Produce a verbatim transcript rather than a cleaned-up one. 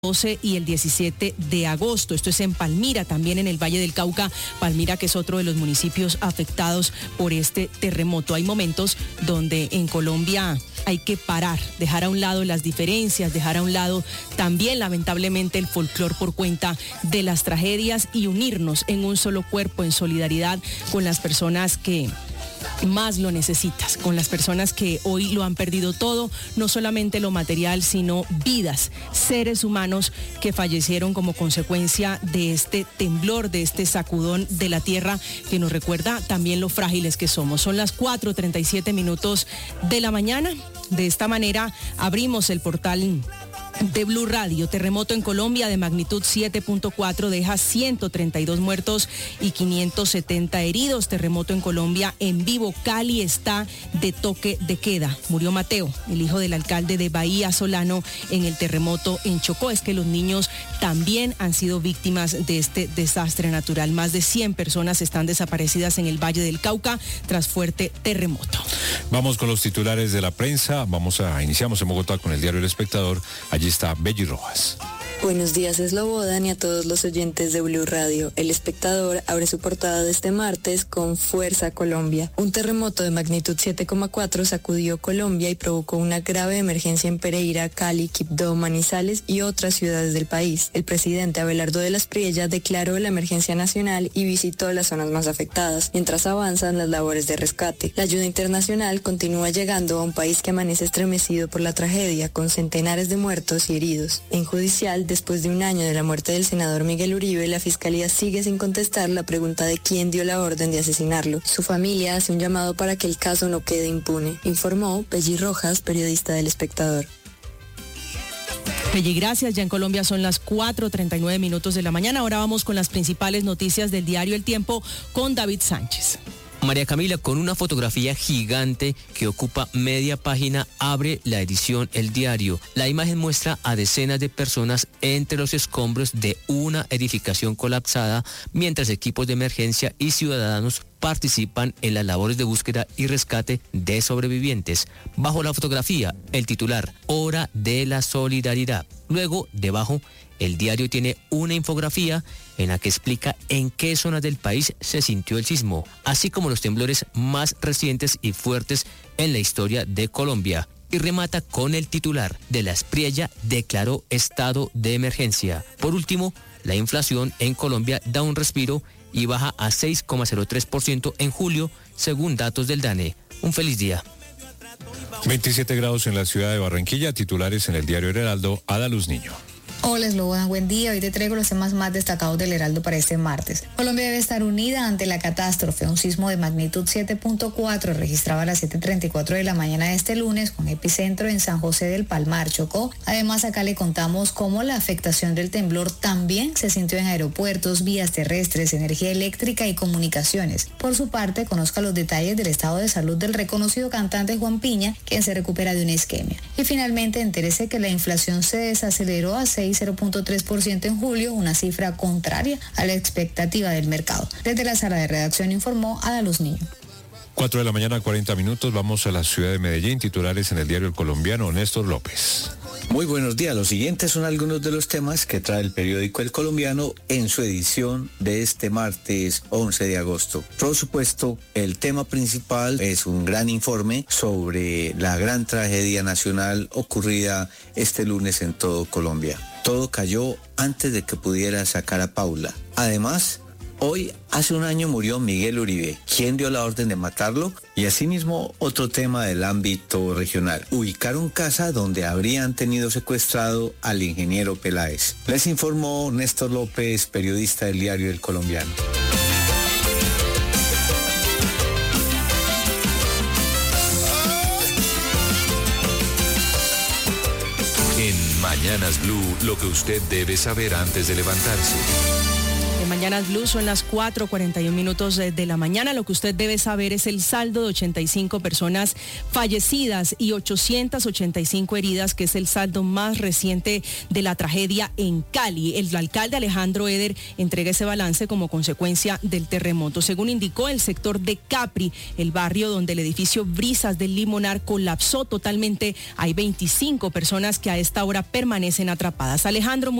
doce y el diecisiete de agosto. Esto es en Palmira, también en el Valle del Cauca. Palmira, que es otro de los municipios afectados por este terremoto. Hay momentos donde en Colombia hay que parar, dejar a un lado las diferencias, dejar a un lado también lamentablemente el folclor por cuenta de las tragedias y unirnos en un solo cuerpo, en solidaridad con las personas que más lo necesitas, con las personas que hoy lo han perdido todo, no solamente lo material, sino vidas, seres humanos que fallecieron como consecuencia de este temblor, de este sacudón de la tierra que nos recuerda también lo frágiles que somos. Son las cuatro treinta y siete minutos de la mañana. De esta manera abrimos el portal de Blue Radio. Terremoto en Colombia de magnitud siete punto cuatro deja ciento treinta y dos muertos y quinientos setenta heridos. Terremoto en Colombia en vivo. Cali está de toque de queda. Murió Mateo, el hijo del alcalde de Bahía, Solano, en el terremoto en Chocó. Es que los niños también han sido víctimas de este desastre natural. Más de cien personas están desaparecidas en el Valle del Cauca tras fuerte terremoto. Vamos con los titulares de la prensa. Vamos a iniciamos en Bogotá con el diario El Espectador. Allí está Belly Rojas. Buenos días, Slobodan, y a todos los oyentes de Blue Radio. El Espectador abre su portada de este martes con Fuerza Colombia. Un terremoto de magnitud siete coma cuatro sacudió Colombia y provocó una grave emergencia en Pereira, Cali, Quibdó, Manizales y otras ciudades del país. El presidente Abelardo de las Priellas declaró la emergencia nacional y visitó las zonas más afectadas, mientras avanzan las labores de rescate. La ayuda internacional continúa llegando a un país que amanece estremecido por la tragedia, con centenares de muertos y heridos. En judicial, después de un año de la muerte del senador Miguel Uribe, la Fiscalía sigue sin contestar la pregunta de quién dio la orden de asesinarlo. Su familia hace un llamado para que el caso no quede impune, informó Belly Rojas, periodista del Espectador. Belly, gracias. Ya en Colombia son las cuatro treinta y nueve minutos de la mañana. Ahora vamos con las principales noticias del diario El Tiempo con David Sánchez. María Camila, con una fotografía gigante que ocupa media página, abre la edición El Diario. La imagen muestra a decenas de personas entre los escombros de una edificación colapsada, mientras equipos de emergencia y ciudadanos participan en las labores de búsqueda y rescate de sobrevivientes. Bajo la fotografía, el titular, Hora de la Solidaridad. Luego, debajo, El Diario tiene una infografía en la que explica en qué zonas del país se sintió el sismo, así como los temblores más recientes y fuertes en la historia de Colombia. Y remata con el titular, De la Espriella declaró estado de emergencia. Por último, la inflación en Colombia da un respiro y baja a seis coma cero tres por ciento en julio, según datos del DANE. Un feliz día. veintisiete grados en la ciudad de Barranquilla. Titulares en el diario El Heraldo. Ada Luz Niño. Hola, Slobodan, buen día. Hoy te traigo los temas más destacados del Heraldo para este martes. Colombia debe estar unida ante la catástrofe. Un sismo de magnitud siete punto cuatro registraba a las siete treinta y cuatro de la mañana de este lunes, con epicentro en San José del Palmar, Chocó. Además, acá le contamos cómo la afectación del temblor también se sintió en aeropuertos, vías terrestres, energía eléctrica y comunicaciones. Por su parte, conozca los detalles del estado de salud del reconocido cantante Juan Piña, quien se recupera de una isquemia. Y finalmente, entérese que la inflación se desaceleró a seis cero punto tres por ciento en julio, una cifra contraria a la expectativa del mercado. Desde la sala de redacción informó Ada Luz Niño. cuatro de la mañana, cuarenta minutos. Vamos a la ciudad de Medellín. Titulares en el diario El Colombiano. Néstor López. Muy buenos días. Los siguientes son algunos de los temas que trae el periódico El Colombiano en su edición de este martes once de agosto. Por supuesto, el tema principal es un gran informe sobre la gran tragedia nacional ocurrida este lunes en todo Colombia. Todo cayó antes de que pudiera sacar a Paula. Además, hoy, hace un año murió Miguel Uribe. ¿Quién dio la orden de matarlo? Y asimismo, otro tema del ámbito regional. Ubicaron casa donde habrían tenido secuestrado al ingeniero Peláez. Les informó Néstor López, periodista del diario El Colombiano. En Mañanas Blue, lo que usted debe saber antes de levantarse. De Mañanas Blue son las cuatro cuarenta y un minutos de, de la mañana. Lo que usted debe saber es el saldo de ochenta y cinco personas fallecidas y ochocientas ochenta y cinco heridas, que es el saldo más reciente de la tragedia en Cali. El alcalde Alejandro Eder entrega ese balance como consecuencia del terremoto. Según indicó, el sector de Capri, el barrio donde el edificio Brisas del Limonar colapsó totalmente, hay veinticinco personas que a esta hora permanecen atrapadas. Alejandro,